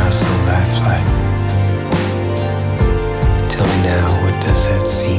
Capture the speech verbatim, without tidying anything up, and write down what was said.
are so lifelike. Tell me now, what does that seem